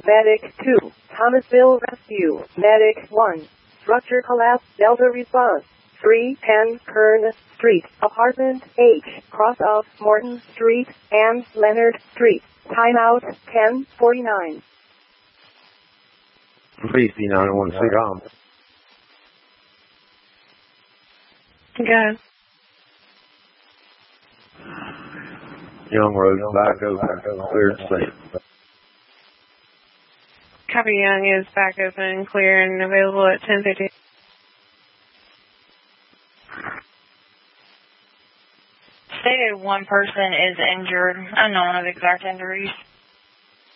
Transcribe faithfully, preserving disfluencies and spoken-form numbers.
Medic two, Thomasville Rescue. Medic one, structure collapse, Delta response. three ten Kern Street, Apartment H, cross of Morton Street and Leonard Street. Timeout ten forty-nine. Please, C nine one, C-Com. Good. Young Road, back open, clear and safe. Copy, Young is back open, clear, and available at ten fifty. Stated one person is injured, unknown of exact injuries.